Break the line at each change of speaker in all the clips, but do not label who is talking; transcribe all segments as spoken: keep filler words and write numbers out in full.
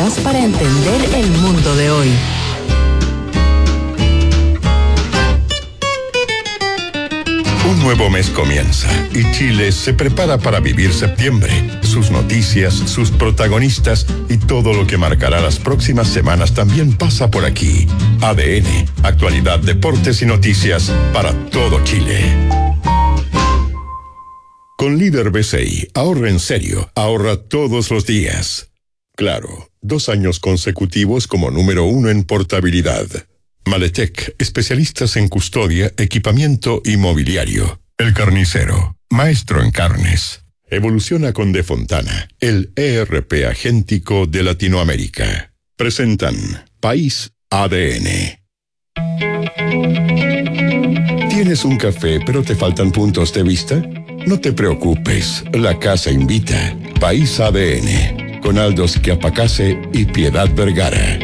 necesitas para entender el mundo de hoy.
Un nuevo mes comienza y Chile se prepara para vivir septiembre. Sus noticias, sus protagonistas y todo lo que marcará las próximas semanas también pasa por aquí. A D N, actualidad, deportes y noticias para todo Chile. Con Líder B C I, ahorra en serio, ahorra todos los días. Claro, dos años consecutivos como número uno en portabilidad. Maletec, especialistas en custodia, equipamiento y mobiliario. El Carnicero, maestro en carnes. Evoluciona con De Fontana, el E R P agéntico de Latinoamérica. Presentan País A D N. ¿Tienes un café pero te faltan puntos de vista? No te preocupes, la casa invita. País A D N, con Aldo Schiapacase y Piedad Vergara.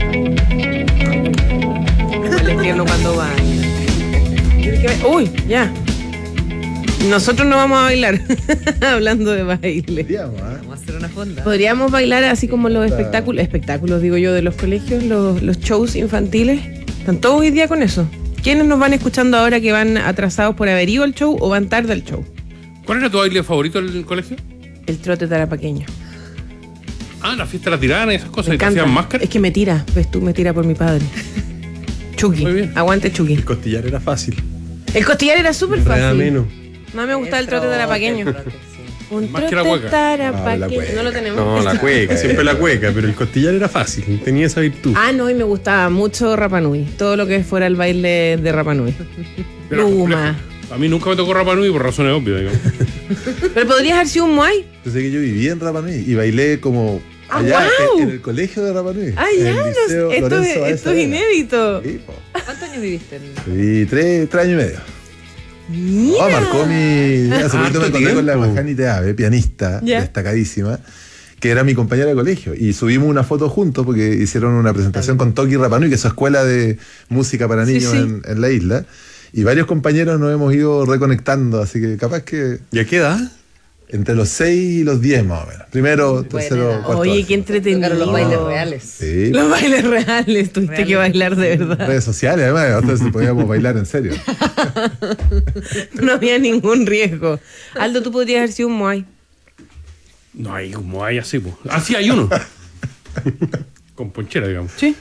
Cuando va. Uy, ya. Nosotros no vamos a bailar. Hablando de baile.
Podríamos, ¿eh? Vamos a hacer una fonda.
Podríamos bailar así como los espectáculos, espectáculos digo yo, de los colegios, los, los shows infantiles. Están todos hoy día con eso. ¿Quiénes nos van escuchando ahora que van atrasados por haber ido al show o van tarde al show?
¿Cuál era tu baile favorito en el colegio?
El trote tarapaqueño.
Ah, la fiesta de la tirana y esas cosas.
Me
¿Y te
encanta.
hacían máscara?
Es que me tira, ves tú, me tira por mi padre. Chucky, aguante Chucky.
El costillar era fácil.
El costillar era súper fácil.
menos.
No me gustaba el trote tarapaqueño. Un
Más que la
trote
cueca.
tarapaqueño.
Ah,
No lo tenemos.
No, la cueca, siempre la cueca, pero el costillar era fácil, tenía esa virtud.
Ah, no, y me gustaba mucho Rapa Nui. Todo lo que fuera el baile de Rapa Nui.
Era
Luma.
complejo. A mí nunca me tocó Rapa Nui por razones obvias, digamos.
Pero podrías haber sido un Muay.
Yo sé que yo viví en Rapa Nui y bailé como
Ah,
allá
wow.
en, en el colegio de Rapa Nui.
Ah,
en
ya,
el
no,
liceo
esto,
Lorenzo
es,
Baeza
esto es
Vera.
inédito.
Sí, po.
¿Cuántos años viviste en...?
Viví tres, tres años y medio.
Mira.
Oh, marcó mi... Hace poquito me
harto
encontré con la
tiempo.
Majani Teave, pianista,
Ya.
destacadísima, que era mi compañera de colegio. Y subimos una foto juntos porque hicieron una presentación con Toki Rapa Nui, que es su escuela de música para
Sí,
niños
sí.
En, en la isla. Y varios compañeros nos hemos ido reconectando, así que capaz que
¿Y a qué edad?
entre los seis y los diez más o menos. Primero, tercero,
edad.
cuarto.
Oye,
básico.
qué entretenido.
Tocaron los bailes reales.
Sí,
Los bailes reales. Tuviste que bailar de verdad.
redes sociales además, entonces podíamos bailar en serio.
No había ningún riesgo. Aldo, tú podrías haber sido un Muay.
No hay como hay así, pues. Así hay uno. Con ponchera, digamos.
Sí.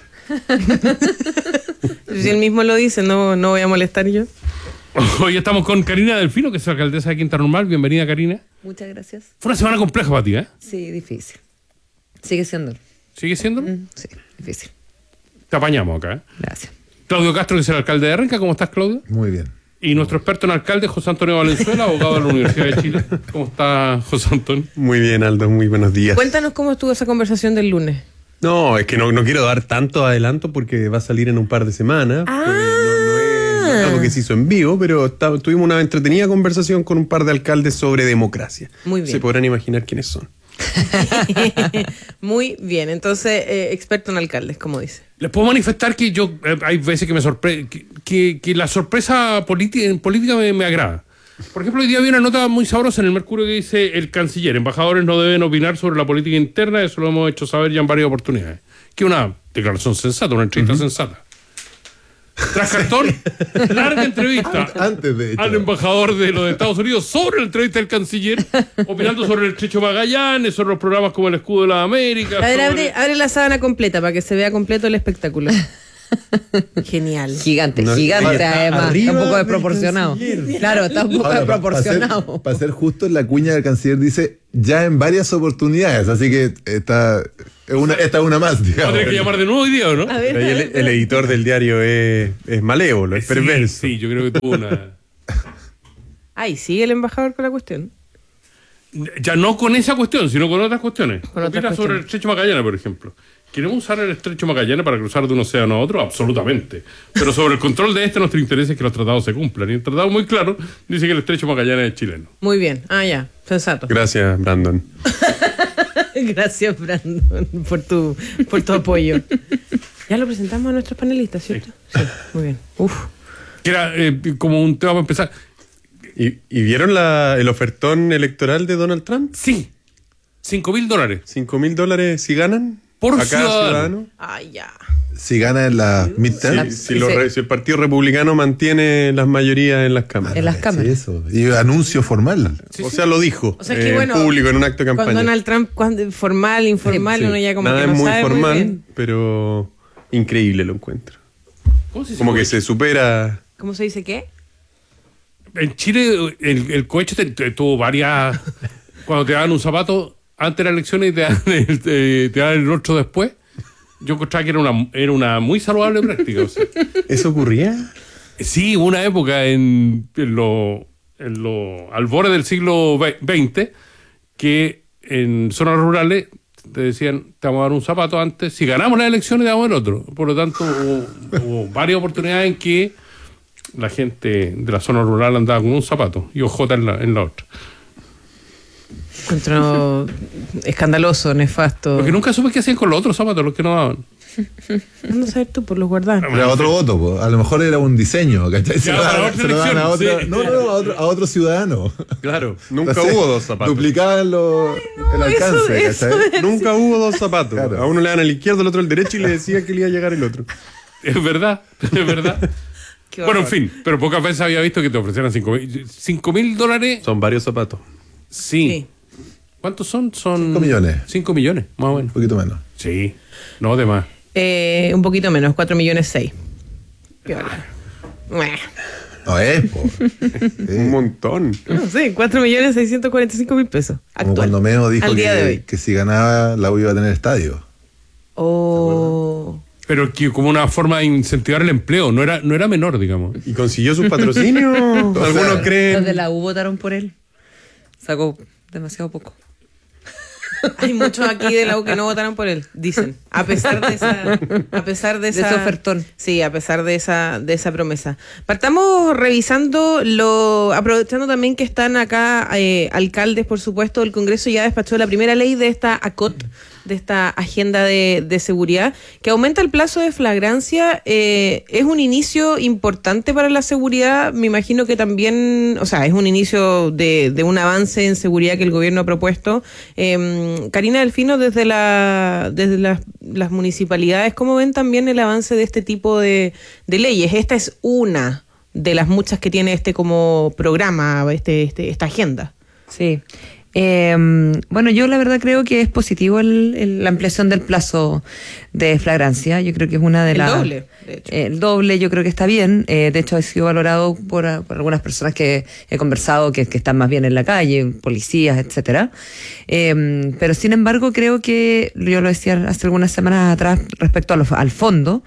Si él mismo lo dice, no, no voy a molestar yo.
Hoy estamos con Karina Delfino, que es la alcaldesa de Quinta Normal. Bienvenida, Karina.
Muchas gracias.
Fue una semana compleja para ti, ¿eh?
Sí, difícil. Sigue siendo.
¿Sigue siendo?
Mm, sí, difícil.
Te apañamos acá, ¿eh?
Gracias.
Claudio Castro, que es el alcalde de Renca. ¿Cómo estás, Claudio?
Muy bien.
Y nuestro experto en alcalde, José Antonio Valenzuela, abogado de la Universidad de Chile. ¿Cómo está, José Antonio?
Muy bien, Aldo, muy buenos días.
Cuéntanos cómo estuvo esa conversación del lunes.
No, es que no, no quiero dar tanto adelanto porque va a salir en un par de semanas.
Ah.
Eh, no, no es, no es algo que se hizo en vivo, pero está- tuvimos una entretenida conversación con un par de alcaldes sobre democracia.
Muy bien.
Se podrán imaginar quiénes son.
Muy bien, entonces, eh, experto en alcaldes, como dice.
Les puedo manifestar que yo, eh, hay veces que me sorprende, que, que, que la sorpresa política, en política me, me agrada. Por ejemplo, hoy día había una nota muy sabrosa en el Mercurio que dice: el canciller, embajadores no deben opinar sobre la política interna, eso lo hemos hecho saber ya en varias oportunidades. Que es una declaración sensata, una entrevista sensata. Tras cartón, larga entrevista
Antes de hecho.
al embajador de los Estados Unidos sobre la entrevista del canciller, opinando sobre el Estrecho Magallanes, sobre los programas como el Escudo de las Américas.
A ver,
sobre-
abre, abre la sábana completa para que se vea completo el espectáculo. Genial.
Gigante,
No,
gigante
está
además.
arriba
Está un poco
del
desproporcionado.
canciller.
Claro, está un poco
Ahora,
desproporcionado.
Para ser, pa ser justo, la cuña del canciller dice ya en varias oportunidades, así que esta es una, esta es una más,
Vamos a
digamos.
tener que llamar de nuevo hoy día, ¿o no?
A ver,
Pero ahí
a
el,
ver.
el editor del diario es, es malévolo, es perverso.
Sí, sí, yo creo que tuvo una...
Ay, sigue el embajador con la cuestión.
Ya no con esa cuestión, sino con otras cuestiones.
Con otras
Opina sobre
cuestiones.
el Estrecho Magallanes, por ejemplo. ¿Queremos usar el Estrecho Magallanes para cruzar de un océano a otro? Absolutamente. Pero sobre el control de este, nuestro interés es que los tratados se cumplan. Y el tratado muy claro dice que el Estrecho Magallanes es chileno.
Muy bien. Ah, ya. Sensato.
Gracias, Brandon.
Gracias, Brandon, por tu, por tu apoyo. Ya lo presentamos a nuestros panelistas, ¿cierto? Sí, muy bien. Uf.
Que era eh, como un tema para empezar.
¿Y, y vieron la, el ofertón electoral de Donald Trump?
Sí. Cinco mil dólares.
¿Cinco mil dólares si ganan?
Por
a cada
ciudadano.
ciudadano.
Ay, ya.
Si gana en la midterm.
Si, si, los re- si el Partido Republicano mantiene las mayorías en las cámaras.
En las
Sí,
cámaras.
eso. Y anuncio formal.
O sea, lo dijo
O sea, que
eh,
bueno,
en público en un acto de
Con
campaña.
Donald Trump, cuando, formal, informal,
Sí.
uno ya como
Nada
que no
es muy
sabe muy
formal,
bien.
pero increíble lo encuentro.
¿Cómo se dice
Como que
cohecho?
se supera.
¿Cómo se dice qué?
En Chile, el, el cohecho te- te- tuvo varias. Cuando te daban un zapato antes de las elecciones y te dan el, te, te dan el otro después. Yo encontraba que era una, era una muy saludable práctica. O sea.
¿Eso ocurría?
Sí, hubo una época en, en lo, en lo albores del siglo veinte que en zonas rurales te decían, te vamos a dar un zapato antes, si ganamos las elecciones te damos el otro. Por lo tanto, hubo, hubo varias oportunidades en que la gente de la zona rural andaba con un zapato y ojota en la, en la otra.
Encontró escandaloso, nefasto.
Porque nunca supe qué hacían con los otros zapatos, los que no daban.
No sabes tú, por los guardar.
Era otro voto, po. A lo mejor era un diseño, ¿cachai? Se
Ya,
lo
para
daban-
otra
se lo daban a
elección,
otro,
sí.
no, no, no, a otro, a otro ciudadano.
Claro, nunca
Entonces,
hubo dos zapatos.
Duplicaban lo- el alcance,
eso-
¿cachai?
Nunca hubo dos zapatos.
Claro.
A uno le dan al izquierdo, al otro al derecho y le decía que le iba a llegar el otro.
Es verdad, es verdad.
Qué
Bueno, en
horror.
fin, pero pocas veces había visto que te ofrecieran cinco mil dólares.
Son varios zapatos.
Sí.
Sí.
¿Cuántos son? Son
Cinco millones.
cinco millones, más o
Un
menos.
poquito menos.
Sí, no de más.
Eh, un poquito menos, cuatro millones seis. Piola. Meh.
No es, po.
Un montón.
No sé, cuatro millones seiscientos cuarenta y cinco mil pesos.
Como
Actual.
cuando Meo dijo
al día de
que,
hoy.
que si ganaba la U iba a tener estadio.
Oh.
Pero que como una forma de incentivar el empleo, no era, no era menor, digamos.
¿Y consiguió sus patrocinios? Algunos
Los
creen.
de la U votaron por él. Sacó demasiado poco.
Hay muchos aquí de la U que no votaron por él, dicen. A pesar de esa, a pesar de
De
esa
ese ofertón.
Sí, a pesar de esa, de esa promesa. Partamos revisando lo, aprovechando también que están acá eh, alcaldes, por supuesto, el Congreso ya despachó la primera ley de esta A C O T, de esta agenda de, de seguridad, que aumenta el plazo de flagrancia. Eh, es un inicio importante para la seguridad, me imagino que también, o sea, es un inicio de, de un avance en seguridad que el gobierno ha propuesto. Eh, Karina Delfino, desde la desde las, las municipalidades, ¿cómo ven también el avance de este tipo de, de leyes? Esta es una de las muchas que tiene este como programa, este, este esta agenda.
Sí. Eh, bueno, yo la verdad creo que es positivo el, el- la ampliación del plazo de flagrancia. Yo creo que es una de
El
las...
doble, de hecho.
El doble yo creo que está bien. Eh, de hecho ha sido valorado por, ah, por algunas personas que he conversado que, que están más bien en la calle, policías, etcétera. Eh, pero sin embargo creo que, yo lo decía hace algunas semanas atrás respecto a lo- al fondo,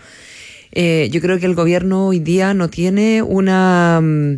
eh, yo creo que el gobierno hoy día no tiene una... mm,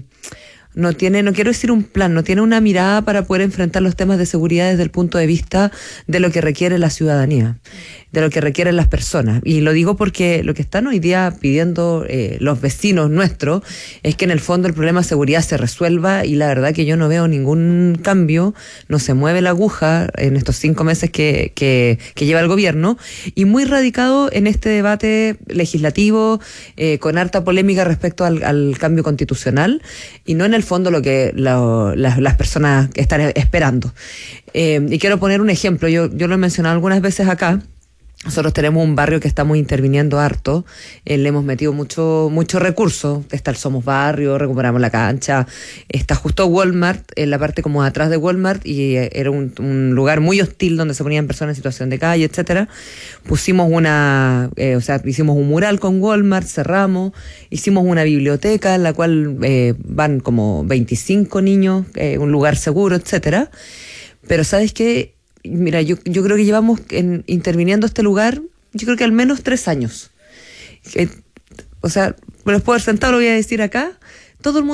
no tiene, no quiero decir un plan, no tiene una mirada para poder enfrentar los temas de seguridad desde el punto de vista de lo que requiere la ciudadanía, de lo que requieren las personas. Y lo digo porque lo que están hoy día pidiendo eh, los vecinos nuestros es que en el fondo el problema de seguridad se resuelva, y la verdad que yo no veo ningún cambio, no se mueve la aguja en estos cinco meses que, que, que lleva el gobierno, y muy radicado en este debate legislativo, eh, con harta polémica respecto al, al cambio constitucional, y no en el fondo lo que la- las, las personas están esperando. Eh, y quiero poner un ejemplo, yo, yo lo he mencionado algunas veces acá. Nosotros tenemos un barrio que estamos interviniendo harto, eh, le hemos metido mucho mucho recurso, está el Somos Barrio, recuperamos la cancha, está justo Walmart, en la parte como atrás de Walmart, y eh, era un, un lugar muy hostil donde se ponían personas en situación de calle, etcétera. Pusimos una, eh, o sea, hicimos un mural con Walmart, cerramos, hicimos una biblioteca en la cual eh, van como veinticinco niños, eh, un lugar seguro, etcétera. Pero ¿sabes qué? Mira, yo, yo creo que llevamos en, interviniendo este lugar, yo creo que al menos tres años. Eh, o sea, me los puedo haber sentado, lo voy a decir acá. Todo el mundo